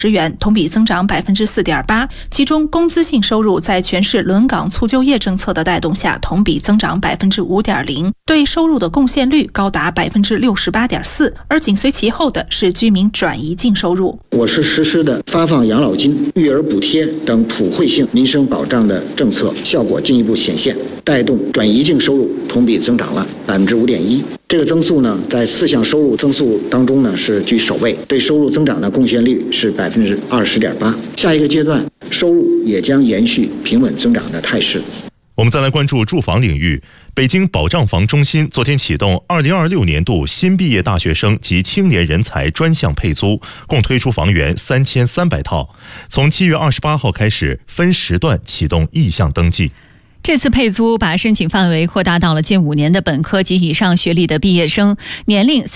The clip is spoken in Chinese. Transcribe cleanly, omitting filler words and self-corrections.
元，同比增长4.8%。其中，工资性收入在全市轮岗促就业政策的带动下，同比增长5.0%，对收入的贡献率高达68.4%。而紧随其后的是居民转移净收入。 我市实施的发放养老金、育儿补贴等普惠性民生保障的政策效果进一步显现，带动转移净收入同比增长了5.1%。这个增速呢，在4项收入增速当中呢是居首位，对收入增长的贡献率是20.8%。下一个阶段，收入也将延续平稳增长的态势。 我们再来关注住房领域。北京保障房中心昨天启动2026年度新毕业大学生及青年人才专项配租，共推出房源3300套。从7月28号开始，分时段启动意向登记。 这次配租把申请范围扩大到了近5年的本科及以上学历的毕业生，年龄